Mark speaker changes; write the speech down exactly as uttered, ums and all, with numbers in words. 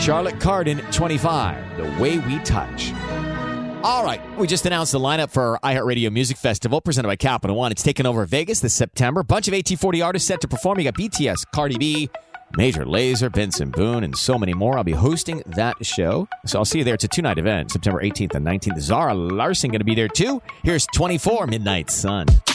Speaker 1: Charlotte Cardin, twenty-five, The Way We Touch. All right, we just announced the lineup for our iHeartRadio Music Festival presented by Capital One. It's taking over Vegas this September. Bunch of A T forty artists set to perform. You got B T S, Cardi B, Major Lazer, Benson Boone, and so many more. I'll be hosting that show, so I'll see you there. It's a two-night event, September eighteenth and nineteenth. Zara Larson going to be there, too. Here's twenty-four, Midnight Sun.